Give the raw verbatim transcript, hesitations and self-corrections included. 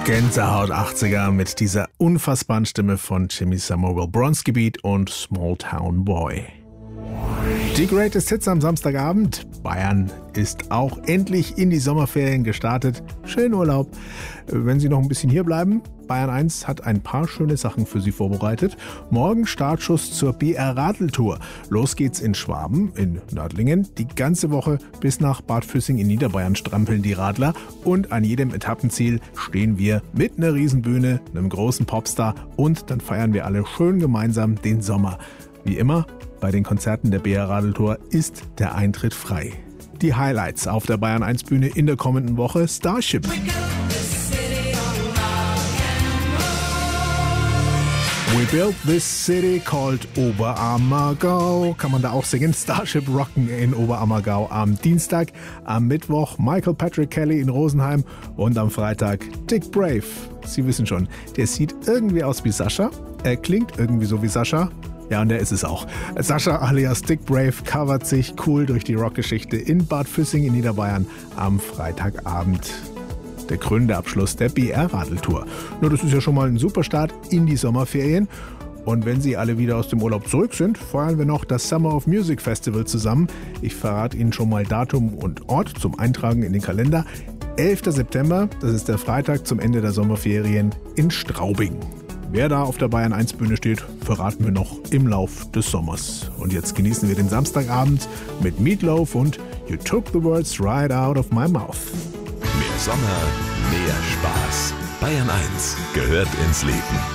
Gänsehaut achtziger mit dieser unfassbaren Stimme von Jimmy Summer, Will Bronski Beat und Small Town Boy. Die Greatest Hits am Samstagabend. Bayern ist auch endlich in die Sommerferien gestartet. Schönen Urlaub. Wenn Sie noch ein bisschen hier bleiben, Bayern eins hat ein paar schöne Sachen für Sie vorbereitet. Morgen Startschuss zur B R-Radeltour. Los geht's in Schwaben, in Nördlingen. Die ganze Woche bis nach Bad Füssing in Niederbayern strampeln die Radler. Und an jedem Etappenziel stehen wir mit einer Riesenbühne, einem großen Popstar. Und dann feiern wir alle schön gemeinsam den Sommer. Wie immer, bei den Konzerten der B R-Radeltour ist der Eintritt frei. Die Highlights auf der Bayern eins Bühne in der kommenden Woche: Starship. We built this city called Oberammergau. Kann man da auch singen? Starship Rocken in Oberammergau am Dienstag. Am Mittwoch Michael Patrick Kelly in Rosenheim. Und am Freitag Dick Brave. Sie wissen schon, der sieht irgendwie aus wie Sascha. Er klingt irgendwie so wie Sascha. Ja, und der ist es auch. Sascha alias Dick Brave covert sich cool durch die Rockgeschichte in Bad Füssing in Niederbayern am Freitagabend. Der krönende Abschluss der B R-Radeltour. Nur das ist ja schon mal ein super Start in die Sommerferien. Und wenn Sie alle wieder aus dem Urlaub zurück sind, feiern wir noch das Summer of Music Festival zusammen. Ich verrate Ihnen schon mal Datum und Ort zum Eintragen in den Kalender. elfter September, das ist der Freitag zum Ende der Sommerferien in Straubing. Wer da auf der Bayern eins Bühne steht, verraten wir noch im Lauf des Sommers. Und jetzt genießen wir den Samstagabend mit Meatloaf und You Took the Words Right Out of My Mouth. Mehr Sommer, mehr Spaß. Bayern eins gehört ins Leben.